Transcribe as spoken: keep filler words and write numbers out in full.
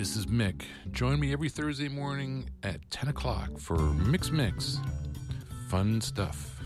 this is Mick. Join me every Thursday morning at ten o'clock for Mix Mix. Fun stuff.